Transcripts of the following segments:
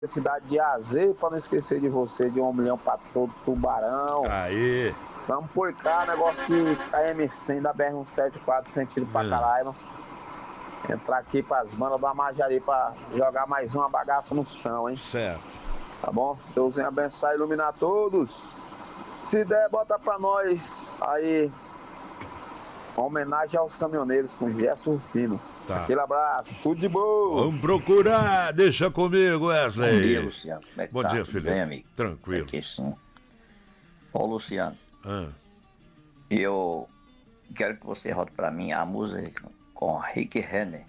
cidade de Azeio, para não esquecer de você, de 1 milhão para todo Tubarão. Aí. Vamos por cá, negócio de KM100 da BR-174, sentido pra Caraíba. Entrar aqui pras bandas da Majari pra jogar mais uma bagaça no chão, hein? Certo. Tá bom? Deus venha abençoar e iluminar todos. Se der, bota pra nós aí uma homenagem aos caminhoneiros com Gerson Rufino. Tá. Aquele abraço, tudo de boa. Vamos procurar, deixa comigo, Wesley. Bom dia, Luciano. Como é que Bom tá? dia, Tudo Felipe. bem, amigo? Tranquilo. Aqui sim. Ô, Luciano, Ah, eu quero que você rote pra mim a música com Rick Renner.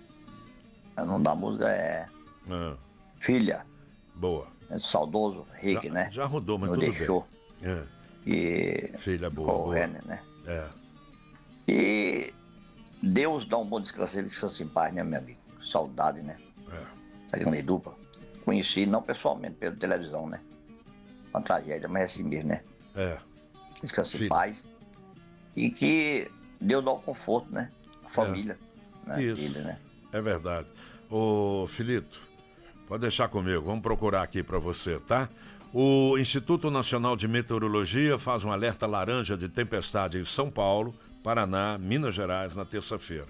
O nome da música é Filha. Boa. É saudoso Rick, Já- né? já rodou, mas Não tudo deixou. É. E Filha boa, com o boa. Renner, né? É. E Deus dá um bom descanso, ele descansa em paz, né, meu amigo? Saudade, né? Da grande dupla. Conheci, não pessoalmente, pela televisão, né? Uma tragédia, mas é assim mesmo, né? É. Descansa em Filho. paz. E que Deus dá o conforto, né? A família, né? Isso. Dele, né? É verdade. Ô, Filito, pode deixar comigo, vamos procurar aqui pra você, tá? O Instituto Nacional de Meteorologia faz um alerta laranja de tempestade em São Paulo, Paraná, Minas Gerais na terça-feira.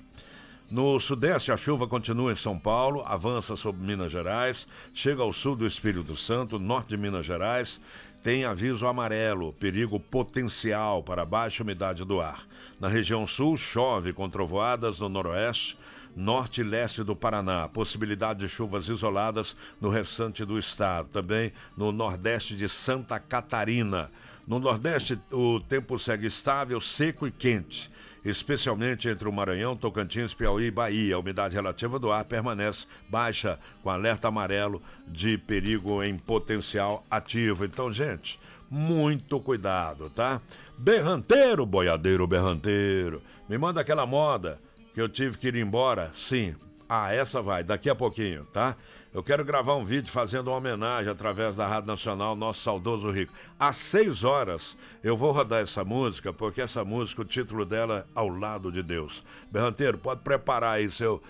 No sudeste, a chuva continua em São Paulo, avança sobre Minas Gerais, chega ao sul do Espírito Santo, norte de Minas Gerais, tem aviso amarelo, perigo potencial para baixa umidade do ar. Na região sul, chove com trovoadas no noroeste, norte e leste do Paraná, possibilidade de chuvas isoladas no restante do estado, também no nordeste de Santa Catarina. No nordeste, o tempo segue estável, seco e quente, especialmente entre o Maranhão, Tocantins, Piauí e Bahia. A umidade relativa do ar permanece baixa, com alerta amarelo de perigo em potencial ativo. Então, gente, muito cuidado, tá? Berranteiro, boiadeiro, berranteiro, me manda aquela moda que eu tive que ir embora. Sim, essa vai, daqui a pouquinho, tá? Eu quero gravar um vídeo fazendo uma homenagem através da Rádio Nacional, nosso saudoso Rico. Às 6 horas eu vou rodar essa música, porque essa música, o título dela é Ao Lado de Deus. Berranteiro, pode preparar aí seu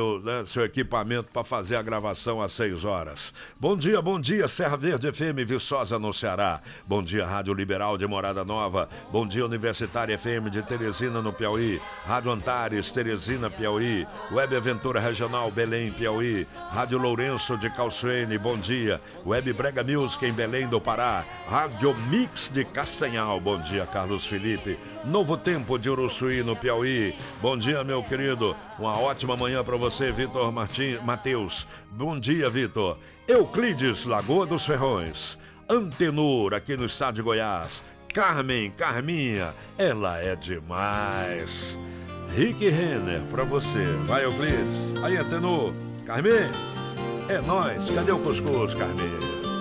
equipamento para fazer a gravação às 6 horas. Bom dia, Serra Verde FM, Viçosa no Ceará. Bom dia, Rádio Liberal de Morada Nova. Bom dia, Universitária FM de Teresina, no Piauí. Rádio Antares, Teresina, Piauí. Web Aventura Regional, Belém, Piauí. Rádio Lourenço de Calçoene, bom dia. Web Brega Music em Belém do Pará. Rádio Mix de Castanhal, bom dia, Carlos Felipe. Novo Tempo de Uruçuí, no Piauí. Bom dia, meu querido. Uma ótima manhã para você, Vitor Matheus. Bom dia, Vitor. Euclides, Lagoa dos Ferrões. Antenor, aqui no estado de Goiás. Carminha, ela é demais. Rick Renner, pra você. Vai, Euclides. Aí, Antenor. Carmen, é nóis. Cadê o cuscuz, Carmen?